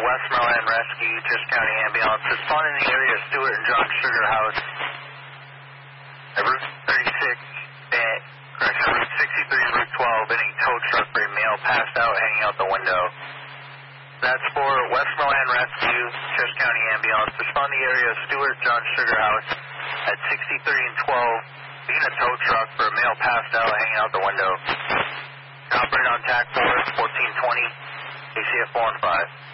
Westmoreland Rescue, Church County Ambulance. Respond in the area of Stewart and John Sugar House. At Route 63, Route 12, any tow truck for a male passed out, hanging out the window. That's for Westmoreland Rescue, Church County Ambulance. Respond in the area of Stewart, John Sugar House at 63 and 12. Being a tow truck for a male passed out, hanging out the window. Operate on TAC 4, 1420, ACF 4 and 5.